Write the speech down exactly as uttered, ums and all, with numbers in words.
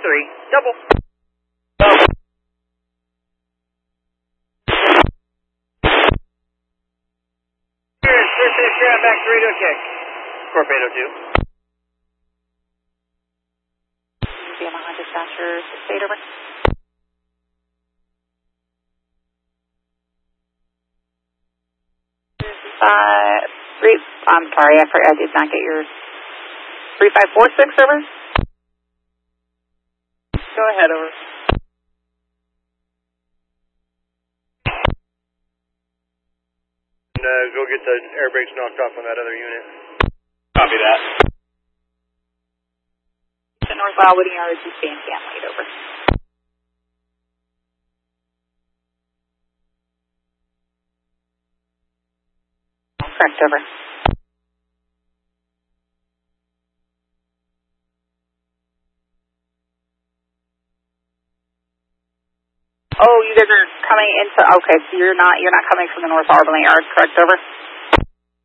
three, double. Here, Swiss Air back to radio check. Corp eight oh two. Yamaha dispatcher, state over. Five, three, I'm sorry, I, I did not get yours. three five four six, over. Go ahead, over. And, uh, go get the air brakes knocked off on that other unit. Copy that. The North Wildwood E R is stand cam lead, over. Correct, over. Oh, you guys are coming into, okay, so you're not, you're not coming from the North Wildwood yard, correct, over?